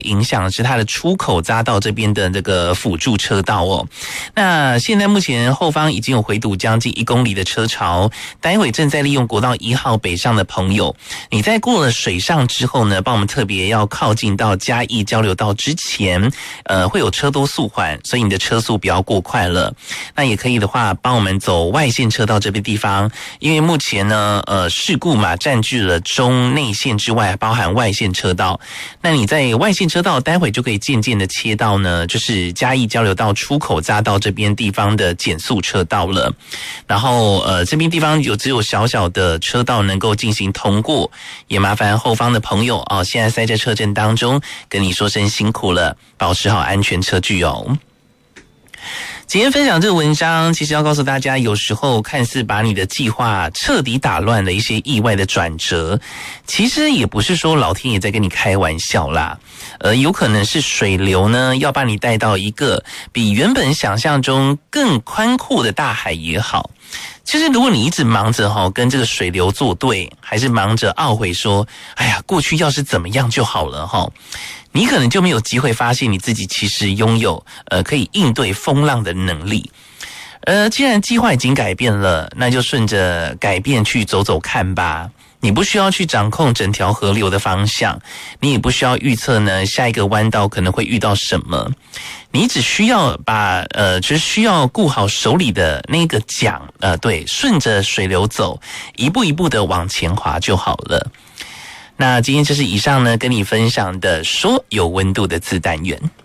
影响是它的出口匝道这边的这个辅助车道哦。那现在目前后方已经有回堵将近1公里的车潮，待会正在利用国道1号北上的朋友，你在过了水上之后呢，帮我们特别要靠近到嘉义交流道之前，会有车多速缓，所以你的车速不要过快了。那也可以的话，帮我们走外线车道这边地方，因为目前呢，事故嘛占据了中内线之外，包含外线车道。那你在外线车道待会就可以渐渐的切到呢，就是嘉义交流道出口匝道这边地方的减速车道了。然后这边地方只有小小的车道能够进行通过，也麻烦后方的朋友哦，现在塞在车阵当中，跟你说声辛苦了，保持好安全车距哦。今天分享这个文章，其实要告诉大家，有时候看似把你的计划彻底打乱了一些意外的转折，其实也不是说老天爷在跟你开玩笑啦，有可能是水流呢要把你带到一个比原本想象中更宽阔的大海也好。其实如果你一直忙着跟这个水流作对，还是忙着懊悔说，哎呀，过去要是怎么样就好了你可能就没有机会发现你自己其实拥有可以应对风浪的能力。既然计划已经改变了，那就顺着改变去走走看吧。你不需要去掌控整条河流的方向，你也不需要预测呢下一个弯道可能会遇到什么，你只需要只需要顾好手里的那个桨，对，顺着水流走，一步一步的往前滑就好了。那今天就是以上呢跟你分享的说有温度的自单元。